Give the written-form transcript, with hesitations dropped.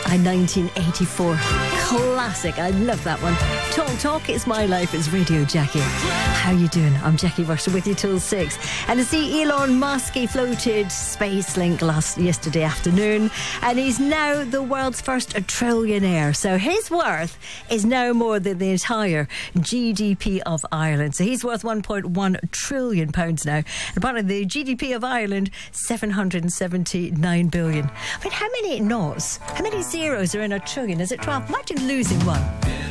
and 1984. Classic. I love that one. Talk, It's My Life. It's Radio Jackie. How you doing? I'm Jackie Rushton with you till 6. And to see Elon Musk, he floated SpaceLink yesterday afternoon, and he's now the world's first trillionaire. So his worth is now more than the entire GDP of Ireland. So he's worth £1.1 trillion now. And apparently the GDP of Ireland, 779 billion. I mean, how many noughts? How many zeros are in a trillion? Is it 12? Imagine losing one.